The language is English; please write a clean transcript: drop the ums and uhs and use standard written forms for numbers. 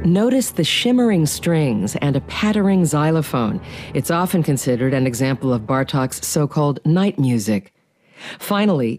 Notice the shimmering strings and a pattering xylophone. It's often considered an example of Bartók's so-called night music. Finally,